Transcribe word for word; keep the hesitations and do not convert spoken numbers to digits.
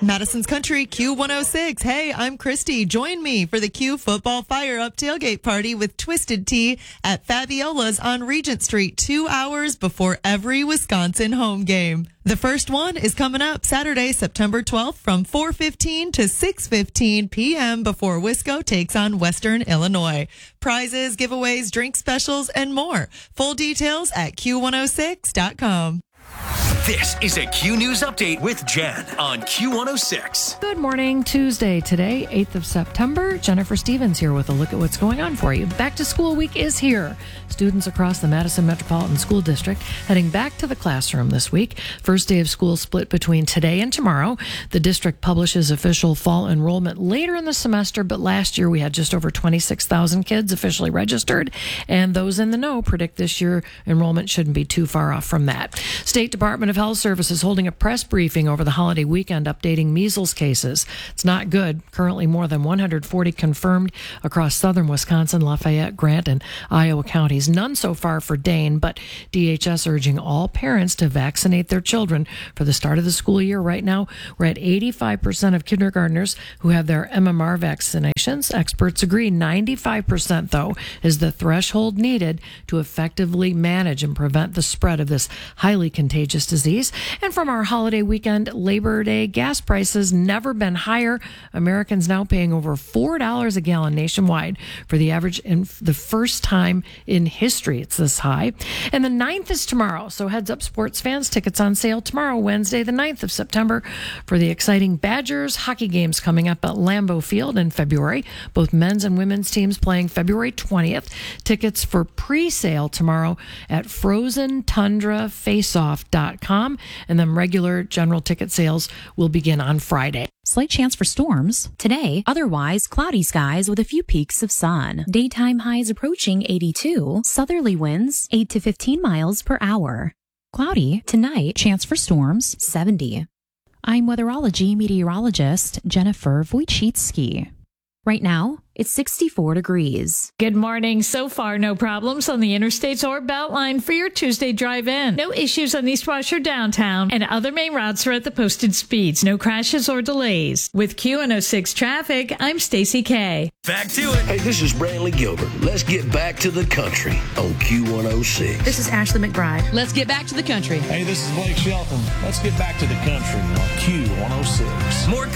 Madison's Country Q one oh six. Hey, I'm Christy. Join me for the Q Football Fire Up tailgate party with Twisted Tea at Fabiola's on Regent Street, two hours before every Wisconsin home game. The first one is coming up Saturday, September twelfth from four fifteen to six fifteen p.m. before Wisco takes on Western Illinois. Prizes, giveaways, drink specials, and more. Full details at Q one oh six dot com. This is a Q News Update with Jen on Q one oh six. Good morning, Tuesday today, eighth of September. Jennifer Stevens here with a look at what's going on for you. Back to school week is here. Students across the Madison Metropolitan School District heading back to the classroom this week. First day of school split between today and tomorrow. The district publishes official fall enrollment later in the semester, but last year we had just over twenty-six thousand kids officially registered, and those in the know predict this year enrollment shouldn't be too far off from that. State Department of Health Services holding a press briefing over the holiday weekend updating measles cases. It's not good. Currently more than one hundred forty confirmed across southern Wisconsin, Lafayette, Grant, and Iowa counties. None so far for Dane, but D H S urging all parents to vaccinate their children for the start of the school year. Right now, we're at eighty-five percent of kindergartners who have their M M R vaccinations. Experts agree ninety-five percent, though, is the threshold needed to effectively manage and prevent the spread of this highly contagious disease. And from our holiday weekend, Labor Day, gas prices never been higher. Americans now paying over four dollars a gallon nationwide for the average in the first time in history it's this high. And the ninth is tomorrow, so heads up sports fans, tickets on sale tomorrow, Wednesday the ninth of September, for the exciting Badgers hockey games coming up at Lambeau Field in February. Both men's and women's teams playing February twentieth. Tickets for pre-sale tomorrow at frozen tundra faceoff dot com, and then regular general ticket sales will begin on Friday. Slight chance for storms today, otherwise cloudy skies with a few peaks of sun. Daytime highs approaching eighty-two, southerly winds eight to fifteen miles per hour. Cloudy tonight, chance for storms seventy. I'm weatherology meteorologist Jennifer Wojcicki. Right now, it's sixty-four degrees. Good morning. So far, no problems on the interstates or Beltline for your Tuesday drive-in. No issues on East Wash or downtown, and other main routes are at the posted speeds. No crashes or delays. With Q one oh six traffic, I'm Stacy Kay. Back to it. Hey, this is Brantley Gilbert. Let's get back to the country on Q one oh six. This is Ashley McBride. Let's get back to the country. Hey, this is Blake Shelton. Let's get back to the country on Q one oh six. More